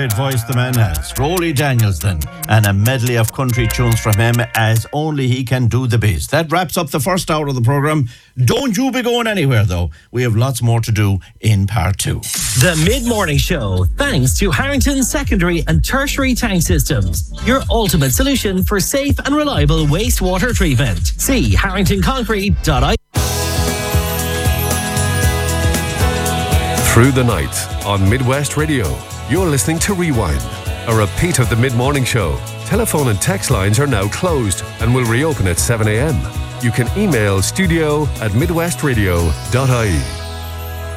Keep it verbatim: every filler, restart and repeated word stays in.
great voice the man has. Rolly Daniels then, and a medley of country tunes from him as only he can do the biz. That wraps up the first hour of the programme. Don't you be going anywhere though. We have lots more to do in part two. The Mid-Morning Show, thanks to Harrington Secondary and Tertiary Tank Systems, your ultimate solution for safe and reliable wastewater treatment. See harrington concrete dot I E. Through the night on Midwest Radio, you're listening to Rewind, a repeat of the Mid-Morning Show. Telephone and text lines are now closed and will reopen at seven a.m. You can email studio at midwestradio dot I E.